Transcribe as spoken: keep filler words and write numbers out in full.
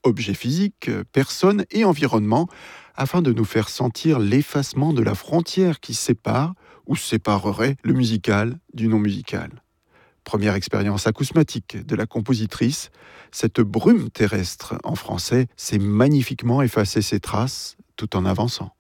objets physiques, personnes et environnement, afin de nous faire sentir l'effacement de la frontière qui sépare ou séparerait le musical du non musical. Première expérience acousmatique de la compositrice, cette brume terrestre en français sait magnifiquement effacer ses traces tout en avançant.